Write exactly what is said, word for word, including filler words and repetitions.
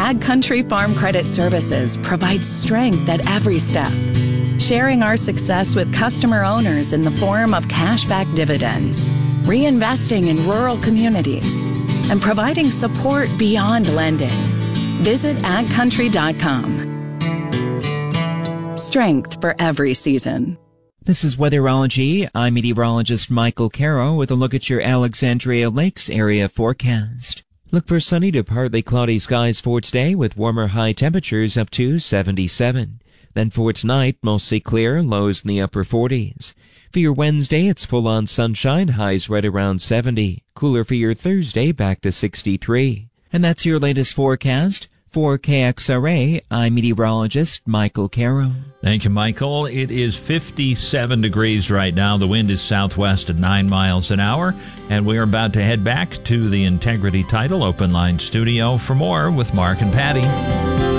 Ag Country Farm Credit Services provides strength at every step, sharing our success with customer owners in the form of cashback dividends, reinvesting in rural communities, and providing support beyond lending. Visit ag country dot com. Strength for every season. This is Weatherology. I'm meteorologist Michael Caro with a look at your Alexandria Lakes area forecast. Look for sunny to partly cloudy skies for today with warmer high temperatures up to seventy-seven. Then for tonight, mostly clear, lows in the upper forties. For your Wednesday, it's full-on sunshine, highs right around seventy. Cooler for your Thursday, back to sixty-three. And that's your latest forecast. For K X R A, I'm meteorologist Michael Caro. Thank you, Michael. It is fifty-seven degrees right now. The wind is southwest at nine miles an hour. And we are about to head back to the Integrity Title Open Line Studio for more with Mark and Patty.